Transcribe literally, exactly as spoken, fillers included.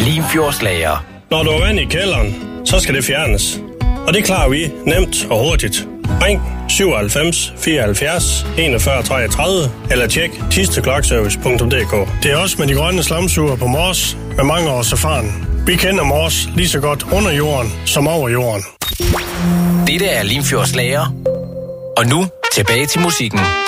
Limfjordslager. Når du har vand i kælderen, så skal det fjernes. Og det klarer vi nemt og hurtigt. Ring syvoghalvfems fireoghalvfjerds enogfyrre treogtredive eller tjek thistekloakservice punktum d k. Det er også med de grønne slamsuger på Mors med mange års erfaring. Vi kender Mors lige så godt under jorden som over jorden. Dette er Limfjordslager. Og nu tilbage til musikken.